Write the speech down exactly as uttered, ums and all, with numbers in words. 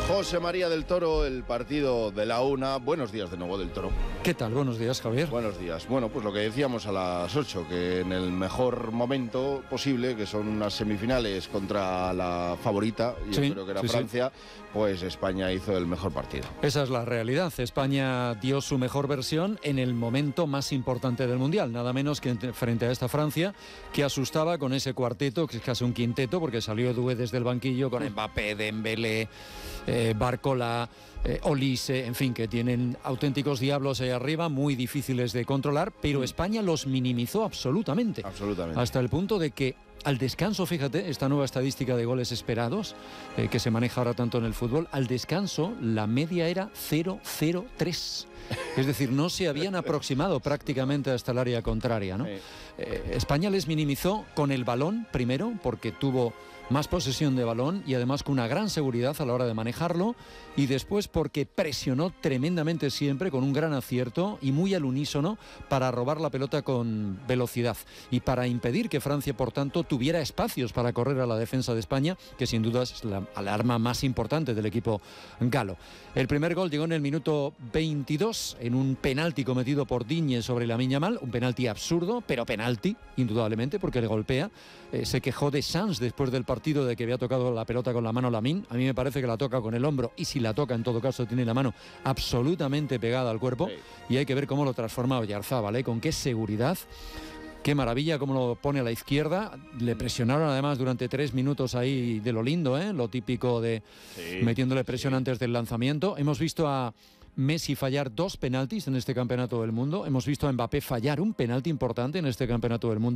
José María del Toro, el partido de la una. Buenos días de nuevo, del Toro. ¿Qué tal? Buenos días, Javier. Buenos días. Bueno, pues lo que decíamos a las ocho, que en el mejor momento posible, que son unas semifinales contra la favorita, yo sí, creo que era sí, Francia, sí. Pues España hizo el mejor partido. Esa es la realidad. España dio su mejor versión en el momento más importante del Mundial, nada menos que frente a esta Francia, que asustaba con ese cuarteto, que es casi un quinteto, porque salió Doué desde el banquillo con Mbappé, Dembélé, eh, Barcola, eh, Olise, en fin, que tienen auténticos diablos ahí arriba, muy difíciles de controlar, pero España los minimizó absolutamente. Absolutamente. Hasta el punto de que al descanso, fíjate, esta nueva estadística de goles esperados, eh, que se maneja ahora tanto en el fútbol, al descanso la media era cero cero tres. Es decir, no se habían aproximado prácticamente hasta el área contraria, ¿no? Sí. Eh, España les minimizó con el balón, primero, porque tuvo más posesión de balón y además con una gran seguridad a la hora de manejarlo, y después porque presionó tremendamente siempre con un gran acierto y muy al unísono para robar la pelota con velocidad y para impedir que Francia, por tanto, tuviera espacios para correr a la defensa de España, que sin duda es la, la arma más importante del equipo galo. El primer gol llegó en el minuto veintidós en un penalti cometido por Digne sobre Lamine Yamal, un penalti absurdo, pero penalti, indudablemente, porque le golpea. Eh, se quejó de Sanz después del partido de que había tocado la pelota con la mano Lamine. A mí me parece que la toca con el hombro, y si la toca, en todo caso, tiene la mano absolutamente pegada al cuerpo. Sí. Y hay que ver cómo lo transforma Oyarzabal, ¿eh? Con qué seguridad. Qué maravilla cómo lo pone a la izquierda. Le presionaron además durante tres minutos ahí de lo lindo, ¿eh? Lo típico de sí, metiéndole presión sí. antes del lanzamiento. Hemos visto a Messi fallar dos penaltis en este campeonato del mundo. Hemos visto a Mbappé fallar un penalti importante en este campeonato del mundo.